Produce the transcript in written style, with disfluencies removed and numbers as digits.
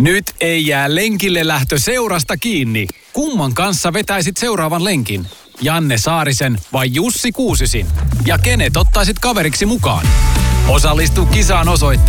Nyt ei jää lenkille lähtö seurasta kiinni. Kumman kanssa vetäisit seuraavan lenkin? Janne Saarisen vai Jussi Kuusisin? Ja kenet ottaisit kaveriksi mukaan? Osallistu kisaan osoitteeseen